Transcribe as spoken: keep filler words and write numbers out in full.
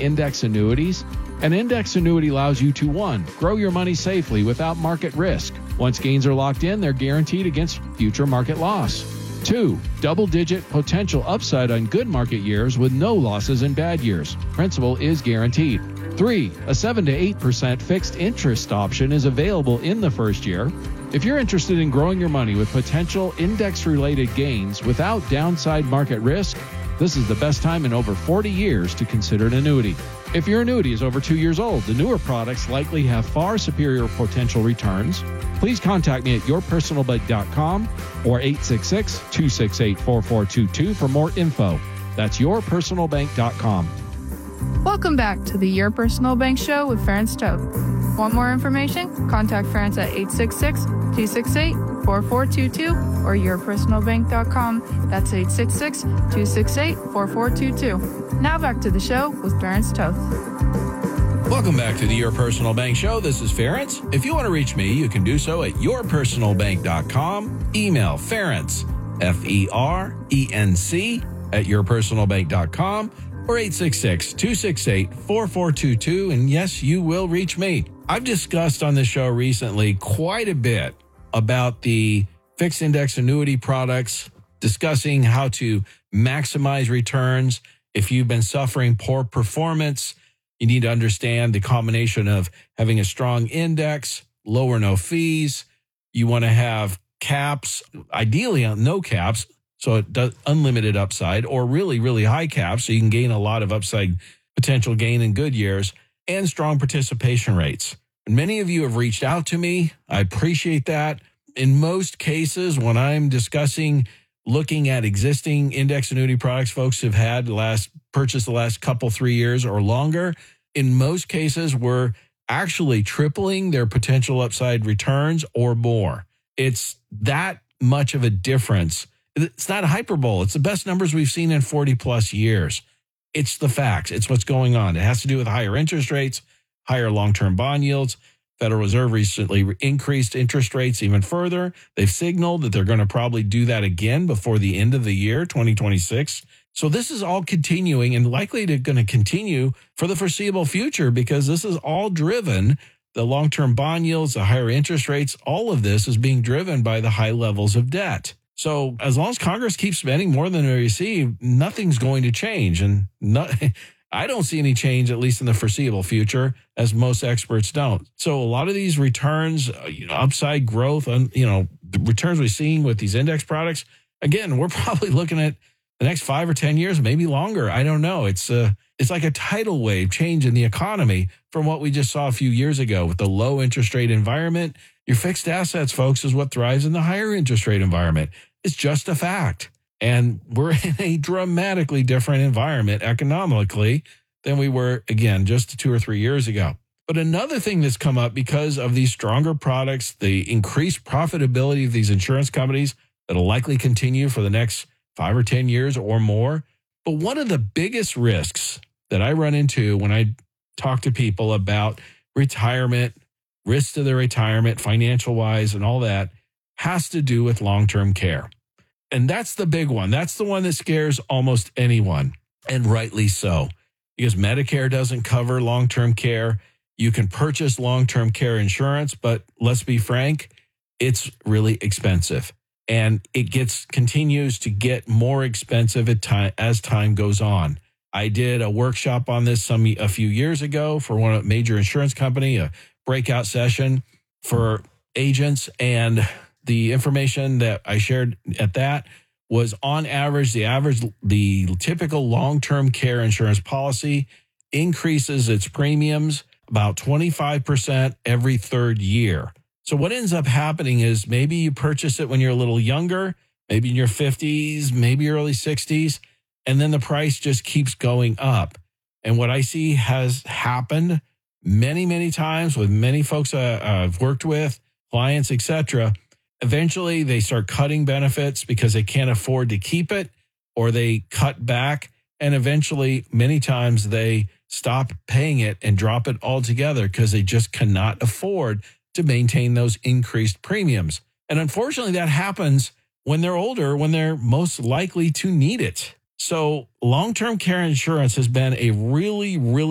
index annuities? An index annuity allows you to, one, grow your money safely without market risk. Once gains are locked in, they're guaranteed against future market loss. Two, double-digit potential upside on good market years with no losses in bad years. Principal is guaranteed. Three, a seven to eight percent fixed interest option is available in the first year. If you're interested in growing your money with potential index-related gains without downside market risk, this is the best time in over forty years to consider an annuity. If your annuity is over two years old, the newer products likely have far superior potential returns. Please contact me at your personal bank dot com or eight six six, two six eight, four four two two for more info. That's your personal bank dot com. Welcome back to the Your Personal Bank Show with Ference Toth. Want more information? Contact Ference at eight six six, two six eight, four four two two or your personal bank dot com. That's eight six six, two six eight, four four two two. Now back to the show with Ference Toth. Welcome back to the Your Personal Bank Show. This is Ference. If you want to reach me, you can do so at your personal bank dot com. Email Ference, F E R E N C, at your personal bank dot com. Or eight six six, two six eight, four four two two, and yes, you will reach me. I've discussed on this show recently quite a bit about the fixed index annuity products, discussing how to maximize returns. If you've been suffering poor performance, you need to understand the combination of having a strong index, low or no fees. You want to have caps, ideally no caps, so it does unlimited upside, or really, really high caps, so you can gain a lot of upside potential gain in good years, and strong participation rates. And many of you have reached out to me. I appreciate that. In most cases, when I'm discussing looking at existing index annuity products folks have had the last purchased the last couple, three years or longer, in most cases, we're actually tripling their potential upside returns or more. It's that much of a difference. It's not a hyperbole. It's the best numbers we've seen in forty plus years. It's the facts. It's what's going on. It has to do with higher interest rates, higher long-term bond yields. Federal Reserve recently increased interest rates even further. They've signaled that they're going to probably do that again before the end of the year, twenty twenty-six. So this is all continuing and likely to going to continue for the foreseeable future, because this is all driven, the long-term bond yields, the higher interest rates, all of this is being driven by the high levels of debt. So as long as Congress keeps spending more than they receive, nothing's going to change. And not, I don't see any change, at least in the foreseeable future, as most experts don't. So a lot of these returns, you know, upside growth, and you know, the returns we're seeing with these index products, again, we're probably looking at the next five or ten years, maybe longer. I don't know. It's uh, it's like a tidal wave change in the economy from what we just saw a few years ago with the low interest rate environment. Your fixed assets, folks, is what thrives in the higher interest rate environment. It's just a fact. And we're in a dramatically different environment economically than we were, again, just two or three years ago. But another thing that's come up because of these stronger products, the increased profitability of these insurance companies that'll likely continue for the next five or ten years or more. But one of the biggest risks that I run into when I talk to people about retirement, risks to their retirement, financial wise, and all that, has to do with long-term care. And that's the big one. That's the one that scares almost anyone, and rightly so, because Medicare doesn't cover long-term care. You can purchase long-term care insurance, but let's be frank, it's really expensive. And it gets continues to get more expensive at time, as time goes on. I did a workshop on this some a few years ago for one a major insurance company, a breakout session for agents, and the information that I shared at that was, on average, the average, the typical long-term care insurance policy increases its premiums about twenty-five percent every third year. So what ends up happening is maybe you purchase it when you're a little younger, maybe in your fifties, maybe early sixties, and then the price just keeps going up. And what I see has happened many, many times with many folks uh, I've worked with, clients, et cetera. Eventually, they start cutting benefits because they can't afford to keep it, or they cut back, and eventually, many times, they stop paying it and drop it altogether because they just cannot afford to maintain those increased premiums. And unfortunately, that happens when they're older, when they're most likely to need it. So long-term care insurance has been a really, really